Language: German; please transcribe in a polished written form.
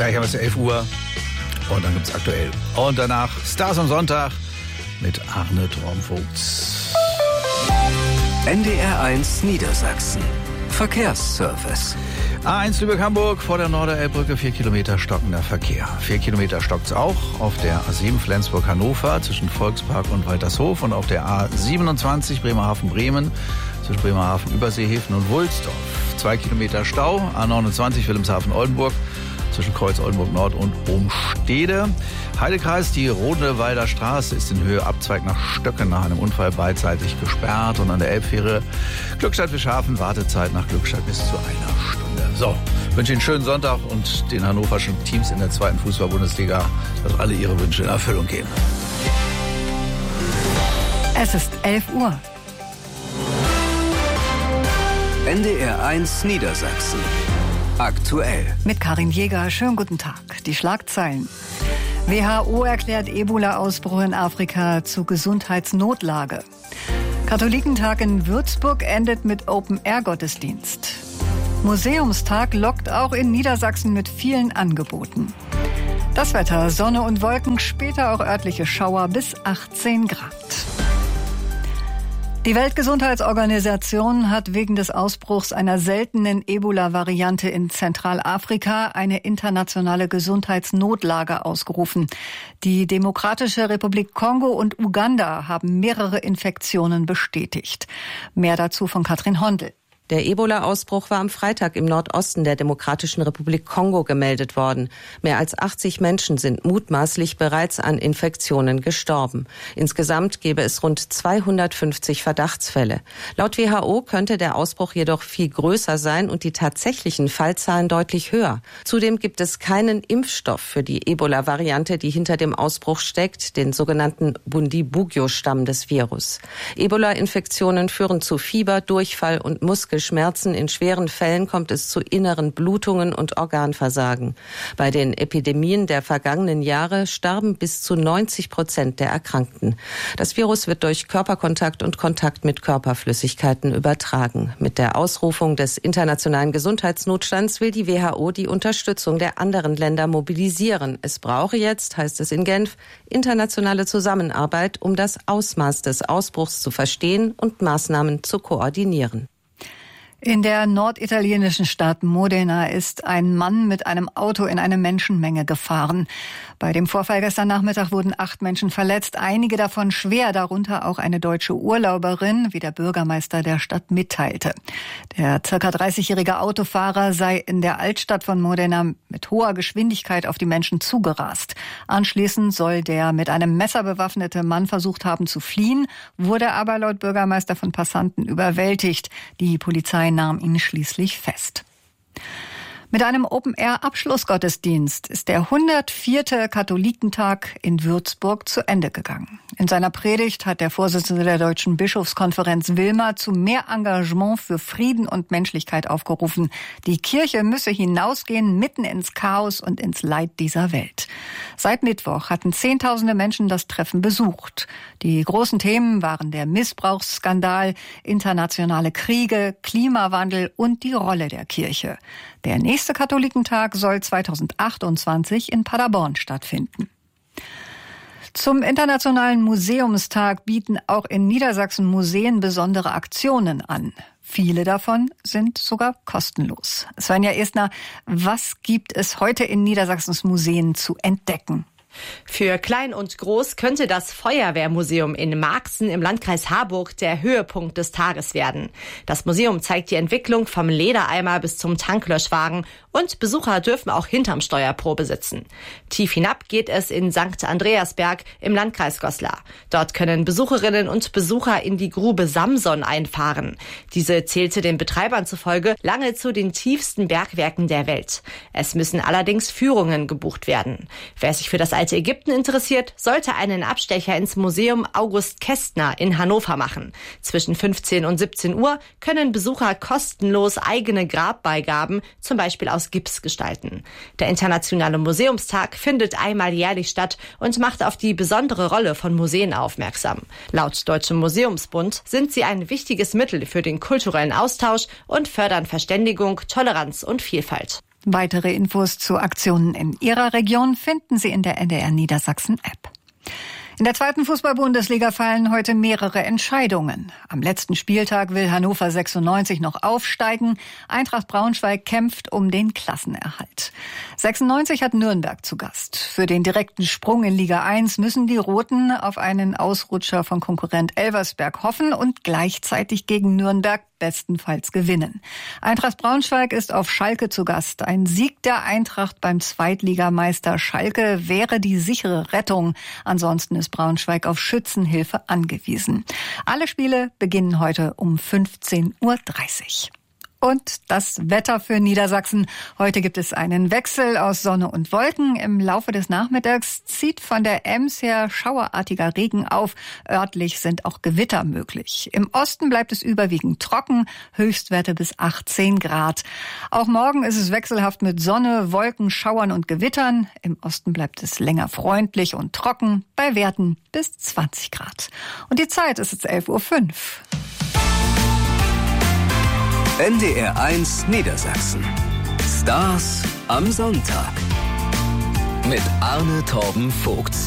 Gleich haben wir es 11 Uhr und dann gibt's aktuell. Und danach Stars am Sonntag mit Arne Traumvogts. NDR1 Niedersachsen. Verkehrsservice. A1 Lübeck-Hamburg vor der Norderelbbrücke 4 Kilometer stockender Verkehr. 4 Kilometer stockt's auch auf der A7 Flensburg-Hannover zwischen Volkspark und Waltershof und auf der A27 Bremerhaven-Bremen zwischen Bremerhaven, Überseehäfen und Wulsdorf. 2 Kilometer Stau, A29 Wilhelmshaven-Oldenburg zwischen Kreuz Oldenburg-Nord und Homstede. Heidekreis, die Rodewalder Straße ist in Höhe Abzweig nach Stöcken nach einem Unfall beidseitig gesperrt und an der Elbfähre Glückstadt-Wischhafen Wartezeit nach Glückstadt bis zu 1 Stunde. So, ich wünsche Ihnen einen schönen Sonntag und den hannoverschen Teams in der 2. Fußball-Bundesliga, dass alle ihre Wünsche in Erfüllung gehen. Es ist 11 Uhr. NDR1 Niedersachsen. Aktuell. Mit Karin Jäger. Schönen guten Tag. Die Schlagzeilen. WHO erklärt Ebola-Ausbruch in Afrika zu Gesundheitsnotlage. Katholikentag in Würzburg endet mit Open-Air-Gottesdienst. Museumstag lockt auch in Niedersachsen mit vielen Angeboten. Das Wetter, Sonne und Wolken, später auch örtliche Schauer bis 18 Grad. Die Weltgesundheitsorganisation hat wegen des Ausbruchs einer seltenen Ebola-Variante in Zentralafrika eine internationale Gesundheitsnotlage ausgerufen. Die Demokratische Republik Kongo und Uganda haben mehrere Infektionen bestätigt. Mehr dazu von Katrin Hondel. Der Ebola-Ausbruch war am Freitag im Nordosten der Demokratischen Republik Kongo gemeldet worden. Mehr als 80 Menschen sind mutmaßlich bereits an Infektionen gestorben. Insgesamt gäbe es rund 250 Verdachtsfälle. Laut WHO könnte der Ausbruch jedoch viel größer sein und die tatsächlichen Fallzahlen deutlich höher. Zudem gibt es keinen Impfstoff für die Ebola-Variante, die hinter dem Ausbruch steckt, den sogenannten Bundibugyo-Stamm des Virus. Ebola-Infektionen führen zu Fieber, Durchfall und Muskelschmerzen. In schweren Fällen kommt es zu inneren Blutungen und Organversagen. Bei den Epidemien der vergangenen Jahre starben bis zu 90% der Erkrankten. Das Virus wird durch Körperkontakt und Kontakt mit Körperflüssigkeiten übertragen. Mit der Ausrufung des internationalen Gesundheitsnotstands will die WHO die Unterstützung der anderen Länder mobilisieren. Es brauche jetzt, heißt es in Genf, internationale Zusammenarbeit, um das Ausmaß des Ausbruchs zu verstehen und Maßnahmen zu koordinieren. In der norditalienischen Stadt Modena ist ein Mann mit einem Auto in eine Menschenmenge gefahren. Bei dem Vorfall gestern Nachmittag wurden 8 Menschen verletzt, einige davon schwer, darunter auch eine deutsche Urlauberin, wie der Bürgermeister der Stadt mitteilte. Der ca. 30-jährige Autofahrer sei in der Altstadt von Modena mit hoher Geschwindigkeit auf die Menschen zugerast. Anschließend soll der mit einem Messer bewaffnete Mann versucht haben zu fliehen, wurde aber laut Bürgermeister von Passanten überwältigt. Die Polizei nahm ihn schließlich fest. Mit einem Open-Air-Abschlussgottesdienst ist der 104. Katholikentag in Würzburg zu Ende gegangen. In seiner Predigt hat der Vorsitzende der Deutschen Bischofskonferenz Wilmer zu mehr Engagement für Frieden und Menschlichkeit aufgerufen. Die Kirche müsse hinausgehen mitten ins Chaos und ins Leid dieser Welt. Seit Mittwoch hatten Zehntausende Menschen das Treffen besucht. Die großen Themen waren der Missbrauchsskandal, internationale Kriege, Klimawandel und die Rolle der Kirche. Der nächste Katholikentag soll 2028 in Paderborn stattfinden. Zum Internationalen Museumstag bieten auch in Niedersachsen Museen besondere Aktionen an. Viele davon sind sogar kostenlos. Svenja Estner, was gibt es heute in Niedersachsens Museen zu entdecken? Für Klein und Groß könnte das Feuerwehrmuseum in Marxen im Landkreis Harburg der Höhepunkt des Tages werden. Das Museum zeigt die Entwicklung vom Ledereimer bis zum Tanklöschwagen und Besucher dürfen auch hinterm Steuer Probe sitzen. Tief hinab geht es in St. Andreasberg im Landkreis Goslar. Dort können Besucherinnen und Besucher in die Grube Samson einfahren. Diese zählte den Betreibern zufolge lange zu den tiefsten Bergwerken der Welt. Es müssen allerdings Führungen gebucht werden. Wer sich für das alte Ägypten interessiert, sollte einen Abstecher ins Museum August Kästner in Hannover machen. Zwischen 15 und 17 Uhr können Besucher kostenlos eigene Grabbeigaben, zum Beispiel aus Gips, gestalten. Der Internationale Museumstag findet einmal jährlich statt und macht auf die besondere Rolle von Museen aufmerksam. Laut Deutschem Museumsbund sind sie ein wichtiges Mittel für den kulturellen Austausch und fördern Verständigung, Toleranz und Vielfalt. Weitere Infos zu Aktionen in Ihrer Region finden Sie in der NDR Niedersachsen App. In der 2. Fußball-Bundesliga fallen heute mehrere Entscheidungen. Am letzten Spieltag will Hannover 96 noch aufsteigen. Eintracht Braunschweig kämpft um den Klassenerhalt. 96 hat Nürnberg zu Gast. Für den direkten Sprung in Liga 1 müssen die Roten auf einen Ausrutscher von Konkurrent Elversberg hoffen und gleichzeitig gegen Nürnberg bestenfalls gewinnen. Eintracht Braunschweig ist auf Schalke zu Gast. Ein Sieg der Eintracht beim Zweitligameister Schalke wäre die sichere Rettung. Ansonsten ist Braunschweig auf Schützenhilfe angewiesen. Alle Spiele beginnen heute um 15:30 Uhr. Und das Wetter für Niedersachsen. Heute gibt es einen Wechsel aus Sonne und Wolken. Im Laufe des Nachmittags zieht von der Ems her schauerartiger Regen auf. Örtlich sind auch Gewitter möglich. Im Osten bleibt es überwiegend trocken, Höchstwerte bis 18 Grad. Auch morgen ist es wechselhaft mit Sonne, Wolken, Schauern und Gewittern. Im Osten bleibt es länger freundlich und trocken, bei Werten bis 20 Grad. Und die Zeit ist jetzt 11:05 Uhr. NDR 1 Niedersachsen. Stars am Sonntag. Mit Arne Torben Vogts.